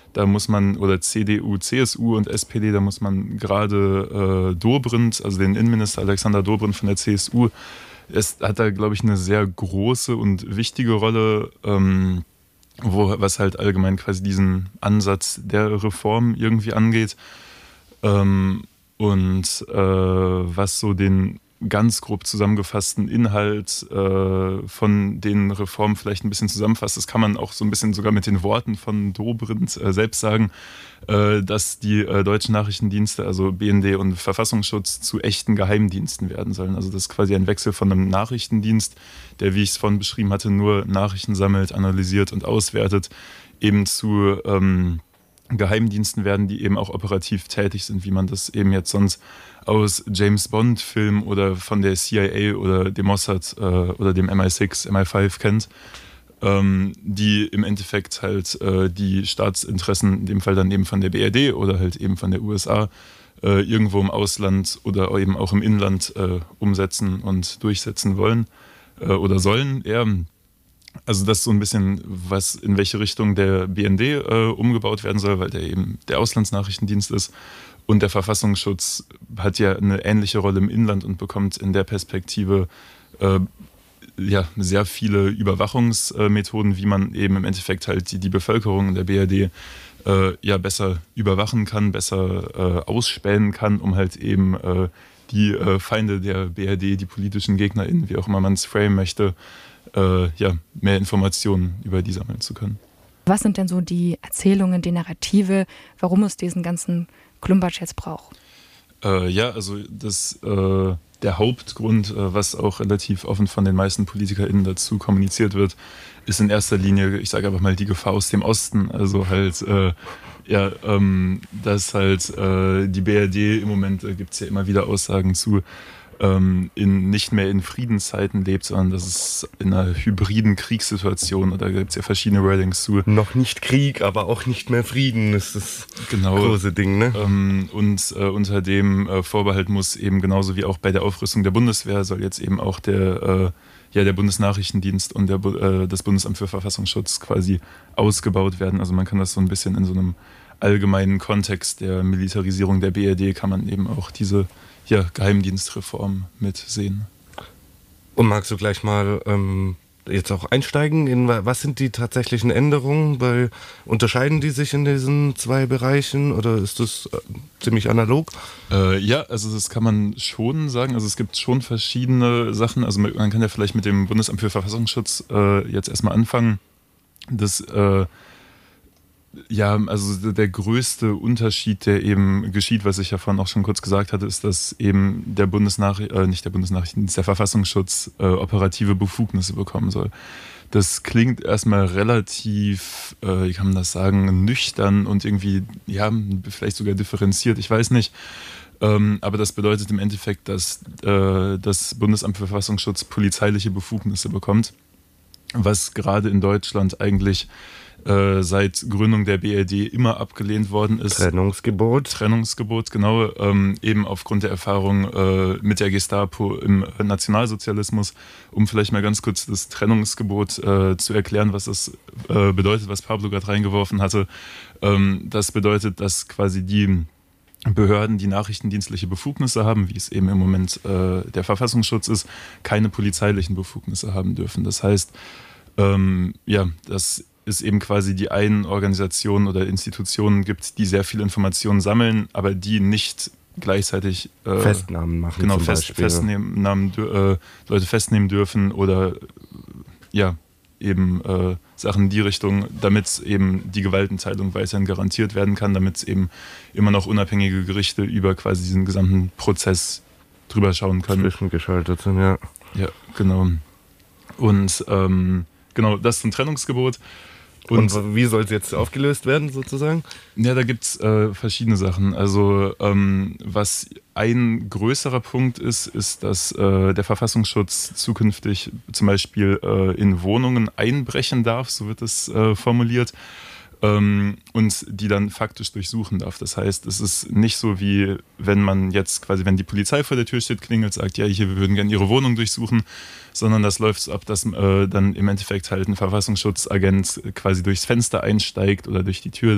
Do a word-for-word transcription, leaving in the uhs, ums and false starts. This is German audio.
da muss man, oder C D U, C S U und S P D, da muss man gerade äh, Dobrindt, also den Innenminister Alexander Dobrindt von der C S U, es hat da, glaube ich, eine sehr große und wichtige Rolle, ähm, wo, was halt allgemein quasi diesen Ansatz der Reform irgendwie angeht. Ähm, und äh, was so den ganz grob zusammengefassten Inhalt äh, von den Reformen vielleicht ein bisschen zusammenfasst. Das kann man auch so ein bisschen sogar mit den Worten von Dobrindt äh, selbst sagen, äh, dass die äh, deutschen Nachrichtendienste, also B N D und Verfassungsschutz, zu echten Geheimdiensten werden sollen. Also das ist quasi ein Wechsel von einem Nachrichtendienst, der, wie ich es vorhin beschrieben hatte, nur Nachrichten sammelt, analysiert und auswertet, eben zu ähm, Geheimdiensten werden, die eben auch operativ tätig sind, wie man das eben jetzt sonst aus James-Bond-Filmen oder von der C I A oder dem Mossad äh, oder dem M I sechs, M I fünf kennt, ähm, die im Endeffekt halt äh, die Staatsinteressen, in dem Fall dann eben von der B R D oder halt eben von der U S A, äh, irgendwo im Ausland oder eben auch im Inland äh, umsetzen und durchsetzen wollen äh, oder sollen eher. Also das ist so ein bisschen, was in welche Richtung der B N D äh, umgebaut werden soll, weil der eben der Auslandsnachrichtendienst ist. Und der Verfassungsschutz hat ja eine ähnliche Rolle im Inland und bekommt in der Perspektive äh, ja, sehr viele Überwachungsmethoden, wie man eben im Endeffekt halt die, die Bevölkerung in der B R D äh, ja besser überwachen kann, besser äh, ausspähen kann, um halt eben äh, die äh, Feinde der B R D, die politischen GegnerInnen, wie auch immer man es framen möchte, äh, ja, mehr Informationen über die sammeln zu können. Was sind denn so die Erzählungen, die Narrative, warum es diesen ganzen Klumpatsch jetzt braucht? Äh, ja, also das, äh, der Hauptgrund, äh, was auch relativ offen von den meisten PolitikerInnen dazu kommuniziert wird, ist in erster Linie, ich sage einfach mal, die Gefahr aus dem Osten. Also halt, äh, ja, ähm, dass halt äh, die B R D im Moment, äh, gibt es ja immer wieder Aussagen zu, ähm, in, nicht mehr in Friedenszeiten lebt, sondern dass es in einer hybriden Kriegssituation, da gibt es ja verschiedene Wordings zu. Noch nicht Krieg, aber auch nicht mehr Frieden ist das genau, große Ding, ne? Ähm, und äh, unter dem äh, Vorbehalt muss eben genauso wie auch bei der Aufrüstung der Bundeswehr soll jetzt eben auch der, äh, ja, der Bundesnachrichtendienst und der, äh, das Bundesamt für Verfassungsschutz quasi ausgebaut werden. Also man kann das so ein bisschen in so einem allgemeinen Kontext der Militarisierung der B R D kann man eben auch diese ja, Geheimdienstreform mitsehen. Und magst du gleich mal ähm, jetzt auch einsteigen in was sind die tatsächlichen Änderungen? Weil unterscheiden die sich in diesen zwei Bereichen oder ist das äh, ziemlich analog? Äh, ja, also das kann man schon sagen. Also es gibt schon verschiedene Sachen. Also man kann ja vielleicht mit dem Bundesamt für Verfassungsschutz äh, jetzt erstmal anfangen. Das äh, Ja, also der größte Unterschied, der eben geschieht, was ich ja vorhin auch schon kurz gesagt hatte, ist, dass eben der Bundesnachricht, äh, nicht der Bundesnachrichtendienst, der Verfassungsschutz äh, operative Befugnisse bekommen soll. Das klingt erstmal relativ, äh, wie kann man das sagen, nüchtern und irgendwie, ja, vielleicht sogar differenziert, ich weiß nicht. Ähm, aber das bedeutet im Endeffekt, dass äh, das Bundesamt für Verfassungsschutz polizeiliche Befugnisse bekommt, was gerade in Deutschland eigentlich Äh, seit Gründung der B R D immer abgelehnt worden ist. Trennungsgebot. Trennungsgebot, genau. Ähm, eben aufgrund der Erfahrung äh, mit der Gestapo im Nationalsozialismus. Um vielleicht mal ganz kurz das Trennungsgebot äh, zu erklären, was das äh, bedeutet, was Pablo gerade reingeworfen hatte. Ähm, das bedeutet, dass quasi die Behörden, die nachrichtendienstliche Befugnisse haben, wie es eben im Moment äh, der Verfassungsschutz ist, keine polizeilichen Befugnisse haben dürfen. Das heißt, ähm, ja, das es eben quasi die einen Organisationen oder Institutionen gibt, die sehr viele Informationen sammeln, aber die nicht gleichzeitig äh, Festnahmen machen. Genau, zum fest, Festnahmen, äh, Leute festnehmen dürfen oder äh, ja, eben äh, Sachen in die Richtung, damit eben die Gewaltenteilung weiterhin garantiert werden kann, damit eben immer noch unabhängige Gerichte über quasi diesen gesamten Prozess drüber schauen können. Zwischengeschaltet sind, ja. Ja, genau. Und ähm, genau, das ist ein Trennungsgebot. Und, Und wie soll es jetzt aufgelöst werden, sozusagen? Ja, da gibt es äh, verschiedene Sachen. Also ähm, was ein größerer Punkt ist, ist, dass äh, der Verfassungsschutz zukünftig zum Beispiel äh, in Wohnungen einbrechen darf, so wird es äh, formuliert, ähm, und die dann faktisch durchsuchen darf. Das heißt, es ist nicht so wie, wenn man jetzt quasi, wenn die Polizei vor der Tür steht, klingelt, sagt, ja, hier, wir würden gerne Ihre Wohnung durchsuchen, sondern das läuft so ab, dass äh, dann im Endeffekt halt ein Verfassungsschutzagent quasi durchs Fenster einsteigt oder durch die Tür